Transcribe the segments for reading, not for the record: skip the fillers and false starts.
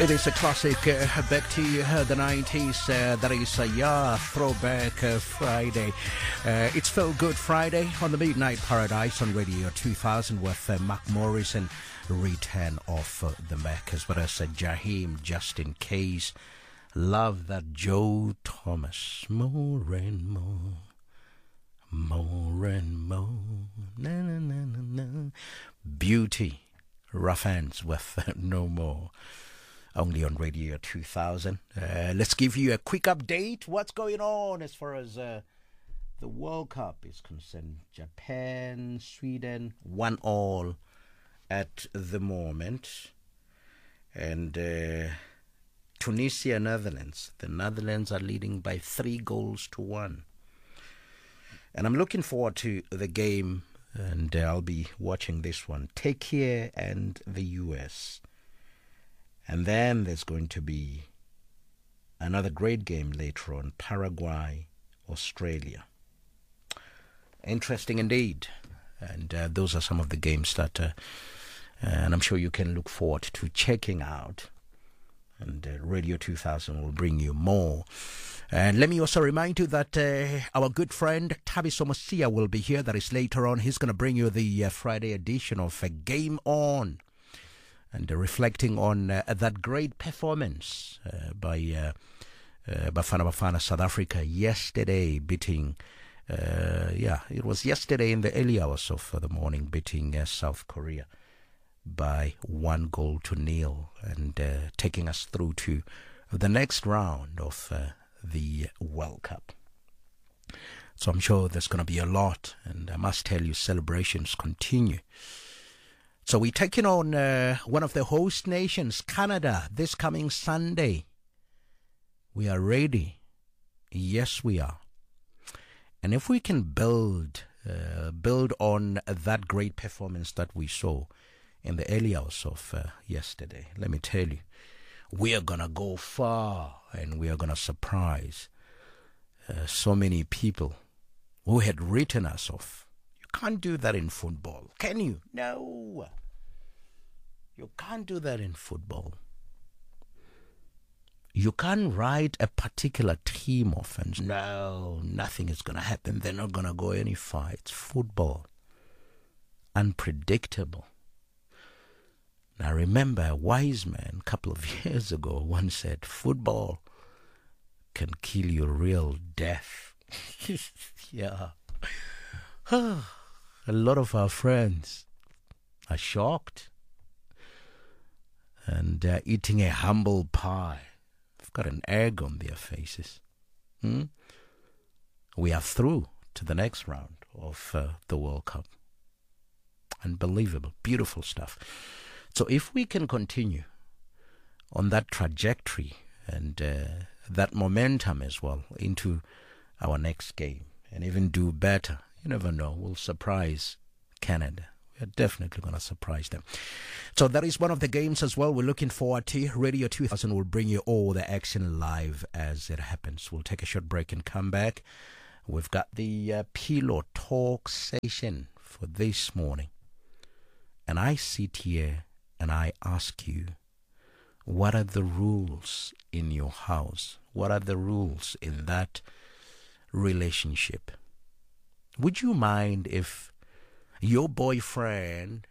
It is a classic back to the 90s. That is a throwback Friday. It's Feel Good Friday on the Midnight Paradise on Radio 2000 with Mark Morrison, Return of the Mac, as well as Jaheim, Just in Case. Love that Joe Thomas. More and more. More and more. Na, na, na, na, na. Beauty. Rough Hands with No More. Only on Radio 2000. Let's give you a quick update. What's going on as far as the World Cup is concerned? Japan, Sweden, 1-1 at the moment. And Tunisia, Netherlands. The Netherlands are leading by 3-1. And I'm looking forward to the game, and I'll be watching this one. Turkey and the US. And then there's going to be another great game later on, Paraguay, Australia. Interesting indeed. And those are some of the games that, and I'm sure you can look forward to checking out. And Radio 2000 will bring you more. And let me also remind you that our good friend Tabi Somosia will be here. That is later on. He's going to bring you the Friday edition of Game On. And reflecting on that great performance by Bafana Bafana South Africa yesterday, beating, it was yesterday in the early hours of the morning, beating South Korea by 1-0, and taking us through to the next round of the World Cup. So I'm sure there's going to be a lot, and I must tell you, celebrations continue. So we're taking on one of the host nations, Canada, this coming Sunday. We are ready. Yes, we are. And if we can build on that great performance that we saw in the early hours of yesterday, let me tell you, we are going to go far, and we are going to surprise so many people who had written us off. Can't do that in football, can you? No. You can't do that in football. You can't write a particular team off and no, nothing is going to happen. They're not going to go any far. It's football. Unpredictable. Now remember, a wise man a couple of years ago once said, football can kill you real death. Yeah. A lot of our friends are shocked and eating a humble pie. They've got an egg on their faces. We are through to the next round of the World Cup. Unbelievable, beautiful stuff. So if we can continue on that trajectory and that momentum as well into our next game and even do better, you never know, we'll surprise Canada. We're definitely going to surprise them. So that is one of the games as well we're looking forward to. Radio 2000 will bring you all the action live as it happens. We'll take a short break and come back. We've got the Pillow Talk session for this morning. And I sit here and I ask you, what are the rules in your house? What are the rules in that relationship? Would you mind if your boyfriend,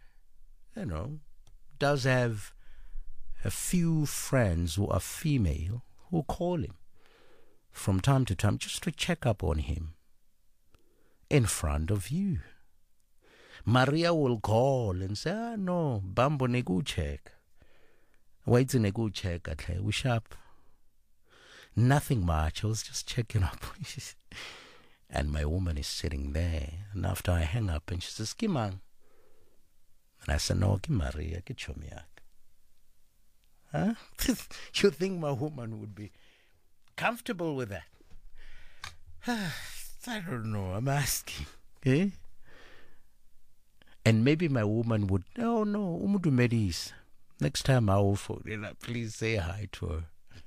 does have a few friends who are female who call him from time to time just to check up on him in front of you? Maria will call and say, no, Bambo negu check. Wait till negu check at we sharp. Nothing much, I was just checking up. And my woman is sitting there. And after I hang up, and she says, Kimang. And I said, no, Maria, get your miak. Huh? You think my woman would be comfortable with that? I don't know, I'm asking. Eh? And maybe my woman would, oh no, Umudu Medis. Next time I will phone her, please say hi to her.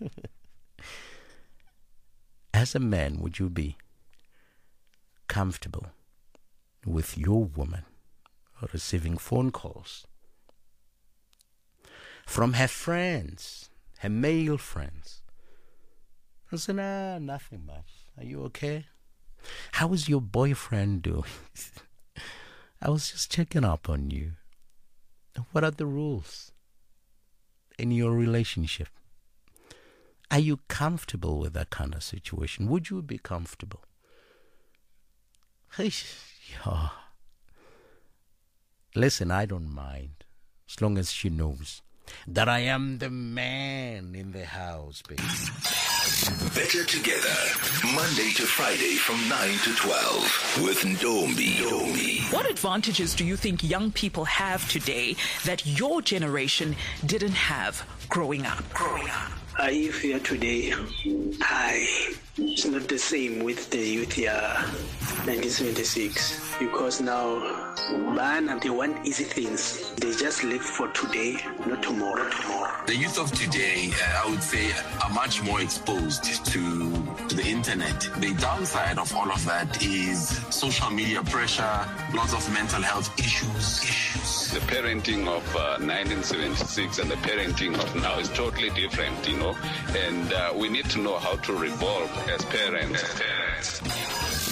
As a man, would you be comfortable with your woman receiving phone calls from her friends, her male friends. I said, nah, nothing much. Are you okay? How is your boyfriend doing? I was just checking up on you. What are the rules in your relationship? Are you comfortable with that kind of situation? Would you be comfortable? Hey, yeah. Listen, I don't mind, as long as she knows that I am the man in the house, baby. Better Together, Monday to Friday from 9 to 12 with Ndombi. What advantages do you think young people have today that your generation didn't have growing up? If here today, it's not the same with the youth here, 1976, because now, they want easy things. They just live for today, not tomorrow. The youth of today, I would say, are much more exposed to the internet. The downside of all of that is social media pressure, lots of mental health issues. The parenting of 1976 and the parenting of now is totally different, and we need to know how to revolve as parents.